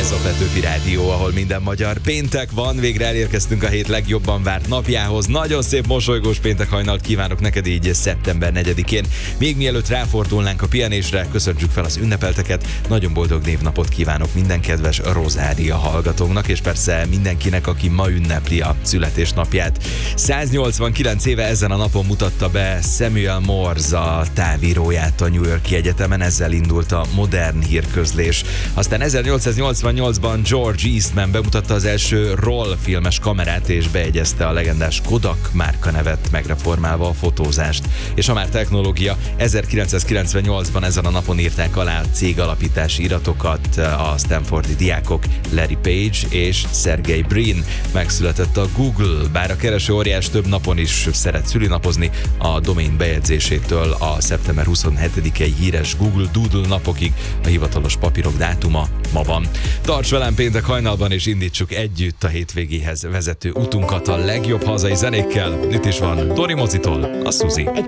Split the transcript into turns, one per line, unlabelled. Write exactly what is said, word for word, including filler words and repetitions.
Ez a Petőfi Rádió, ahol minden magyar. Péntek van, végre elérkeztünk a hét legjobban várt napjához. Nagyon szép mosolygós péntek hajnalt kívánok neked így szeptember negyedikén. Még mielőtt ráfordulnánk a pihenésre, köszöntsük fel az ünnepelteket. Nagyon boldog névnapot kívánok minden kedves Rozária hallgatónknak, és persze mindenkinek, aki ma ünnepli a születésnapját. száznyolcvankilenc éve ezen a napon mutatta be Samuel Morse a távíróját a New York-i egyetemen, ezzel indult a modern hírközlés. Aztán ezernyolcszáznyolcvannyolcban George Eastman bemutatta az első roll filmes kamerát, és beegyezte a legendás Kodak márkanevet, megreformálva a fotózást. És ha már technológia, ezerkilencszázkilencvennyolcban ezen a napon írták alá a cégalapítási iratokat a stanfordi diákok Larry Page és Sergey Brin. Megszületett a Google, bár a kereső óriás több napon is szeret szülinapozni, a domain bejegyzésétől a szeptember huszonhetedikei híres Google Doodle napokig a hivatalos papírok dátuma ma van. Tarts velem péntek hajnalban, és indítsuk együtt a hétvégéhez vezető utunkat a legjobb hazai zenékkel. Itt is van Dori Mozitól a Suzi.
Egy